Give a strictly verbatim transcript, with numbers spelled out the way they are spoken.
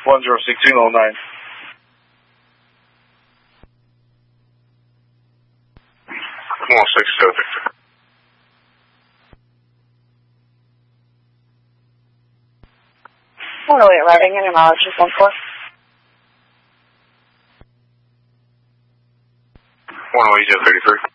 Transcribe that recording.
one zero six zero nine. one six two, Victor. one oh eight Reading, and your mileage is one four. one oh eight, thirty-three.